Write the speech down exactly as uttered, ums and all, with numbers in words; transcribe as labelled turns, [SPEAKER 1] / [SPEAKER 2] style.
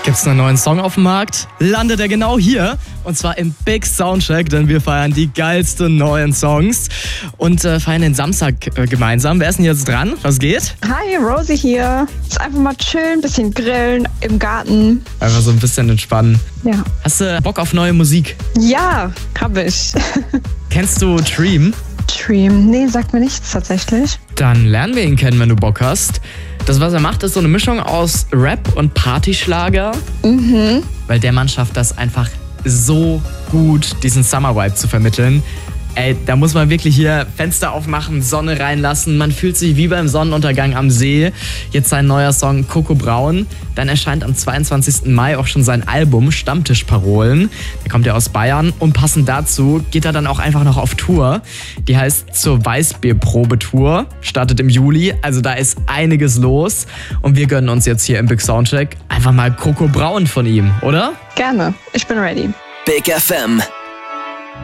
[SPEAKER 1] Gibt's einen neuen Song auf dem Markt? Landet er genau hier. Und zwar im Big Soundcheck, denn wir feiern die geilsten neuen Songs. Und äh, feiern den Samstag äh, gemeinsam. Wer ist denn jetzt dran? Was geht?
[SPEAKER 2] Hi, Rosie hier. Jetzt einfach mal chillen, bisschen grillen im Garten.
[SPEAKER 1] Einfach so ein bisschen entspannen.
[SPEAKER 2] Ja.
[SPEAKER 1] Hast du Bock auf neue Musik?
[SPEAKER 2] Ja, hab ich.
[SPEAKER 1] Kennst du Dream?
[SPEAKER 2] Dream? Nee, sagt mir nichts tatsächlich.
[SPEAKER 1] Dann lernen wir ihn kennen, wenn du Bock hast. Das, was er macht, ist so eine Mischung aus Rap und Partyschlager.
[SPEAKER 2] Mhm.
[SPEAKER 1] Weil der Mann schafft das einfach so gut, diesen Summer-Vibe zu vermitteln. Ey, da muss man wirklich hier Fenster aufmachen, Sonne reinlassen. Man fühlt sich wie beim Sonnenuntergang am See. Jetzt sein neuer Song Coco Braun. Dann erscheint am zweiundzwanzigsten Mai auch schon sein Album Stammtischparolen. Der kommt ja aus Bayern. Und passend dazu geht er dann auch einfach noch auf Tour. Die heißt Zur Weißbier-Probe-Tour. Startet im Juli. Also da ist einiges los. Und wir gönnen uns jetzt hier im Big Soundcheck einfach mal Coco Braun von ihm, oder?
[SPEAKER 2] Gerne. Ich bin ready.
[SPEAKER 3] Big F M.